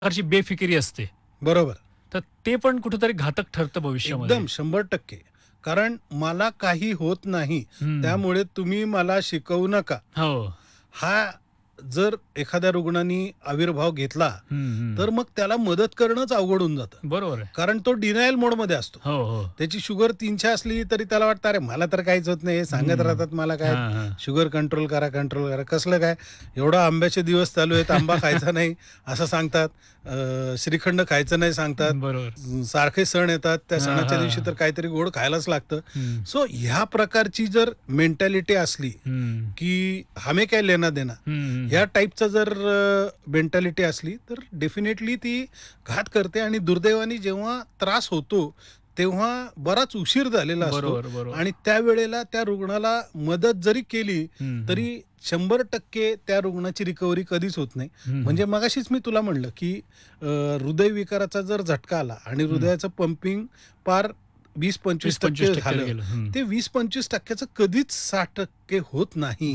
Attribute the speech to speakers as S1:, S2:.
S1: प्रकारची बेफिकिरी असते.
S2: बरोबर.
S1: तर ते पण कुठेतरी घातक ठरतं भविष्यामध्ये.
S2: एकदम 100%. कारण मला काही होत नाही,
S1: हं.
S2: त्यामुळे तुम्ही मला शिकवू नका.
S1: हो.
S2: हा जर एखाद्या रुग्णाने आविर्भाव घेतला,
S1: हं, हं.
S2: तर मग त्याला मदत करणंच अवघड होऊन जातं.
S1: बरोबर आहे.
S2: कारण तो डिनायल मोडमध्ये असतो.
S1: हो, हो.
S2: त्याची शुगर 300 असली तरी त्याला वाटतं, "अरे मला तर काहीच होत नाही. हे सांगत
S1: हं.
S2: राहतात मला काय
S1: हां, हां.
S2: शुगर कंट्रोल करा, कंट्रोल करा." कसलं काय? एवढं आंब्याचे दिवस चालू आहेत, आंबा खायचा नाही असं सांगतात. श्रीखंड खायचं नाही सांगतात.
S1: बरोबर.
S2: सारखे सण येतात, त्या
S1: हां,
S2: सणाच्या दिवशी तर
S1: हां.
S2: काहीतरी गोड खायलाच लागतं.
S1: हं.
S2: सो ह्या प्रकारची जर मेंटॅलिटी असली,
S1: हं.
S2: की हमें क्या लेना देना,
S1: हं,
S2: ह्या टाईपचा जर मेंटॅलिटी असली तर डेफिनेटली ती घात करते आणि दुर्दैवाने जेव्हा त्रास होतो तेव्हा बराच उशीर झालेला असतो
S1: बरोबर, बरोबर.
S2: आणि त्यावेळेला त्या रुग्णाला मदत जरी केली
S1: हं, हं.
S2: तरी 100% त्या रुग्णाची रिकव्हरी कधीच होत नाही.
S1: हं, हं.
S2: म्हणजे मगाशीच मी तुला म्हणलं की हृदयविकाराचा जर झटका आला आणि
S1: हं.
S2: हृदयाचं पंपिंग पार 20-25%
S1: 20-25%
S2: झालं,
S1: गेलं. हं.
S2: ते 20-25% कधीच 60% होत नाही.